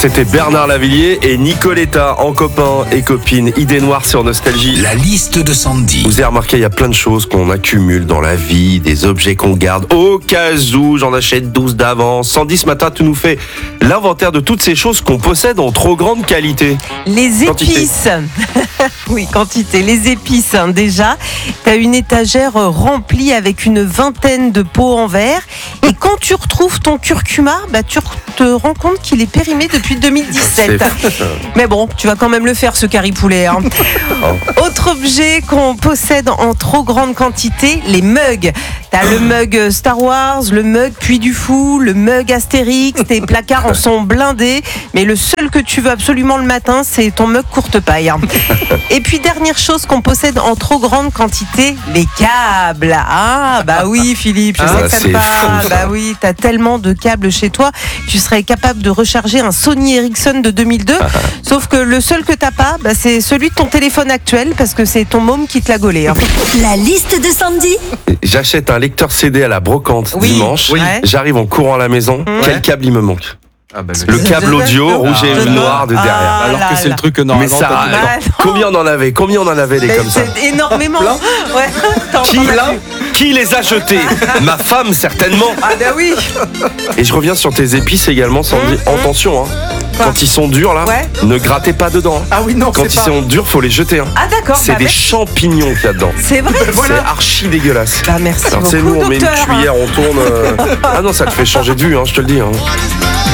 C'était Bernard Lavilliers et Nicoletta en copains et copines. Idée noire sur Nostalgie. La liste de Sandy. Vous avez remarqué, il y a plein de choses qu'on accumule dans la vie, des objets qu'on garde au cas où. J'en achète 12 d'avance. Sandy, ce matin, tu nous fais l'inventaire de toutes ces choses qu'on possède en trop grande qualité. Les Quantité. épices. Oui, quantité. Les épices, déjà. Tu as une étagère remplie avec une vingtaine de pots en verre. Et quand tu retrouves ton curcuma, tu te rends compte qu'il est périmé depuis 2017. Mais bon, tu vas quand même le faire, ce curry poulet. Autre objet qu'on possède en trop grande quantité, les mugs. T'as le mug Star Wars, le mug Puy du Fou, le mug Astérix. Tes placards en sont blindés. Mais le seul que tu veux absolument le matin, c'est ton mug courte paille. Et puis, dernière chose qu'on possède en trop grande quantité, les câbles. Ah, bah oui, Philippe, je sais que ça c'est te parle. fou, ça. Bah oui, t'as tellement de câbles chez toi, tu serais capable de recharger un Sony Ericsson de 2002. Sauf que le seul que t'as pas, c'est celui de ton téléphone actuel, parce que c'est ton môme qui te l'a gaulé. La liste de Sandy. J'achète un lecteur CD à la brocante Oui. dimanche. Oui. J'arrive en courant à la maison. Quel câble il me manque? Le Le câble audio rouge et noir de derrière. Ah Alors que là c'est le là. truc que Mais normalement ça, t'as tout le temps. Bah, non. combien on en avait des Mais comme ça? c'est énormément. Plein. Ouais. T'en Qui, as plus. qui les a jetés? Ma femme, certainement. Ah bah oui. Et je reviens sur tes épices également, Sandy. Attention, hein. Quoi? Quand ils sont durs, là, Ouais. ne grattez pas dedans. Ah oui, non, Quand ils sont durs, faut les jeter. Hein. Ah d'accord. C'est des champignons qu'il y a dedans. C'est vrai. C'est archi dégueulasse. Bah merci Alors, beaucoup, nous, on met une docteur. cuillère, on tourne. Ah non, ça te fait changer de vue, hein, je te le dis. Hein.